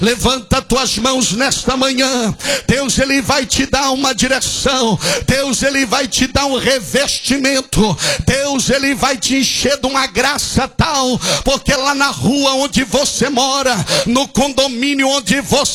Levanta tuas mãos nesta manhã. Deus, Ele vai te dar uma direção. Deus, Ele vai te dar um revestimento. Deus, Ele vai te encher de uma graça tal, porque lá na rua onde você mora, no condomínio onde você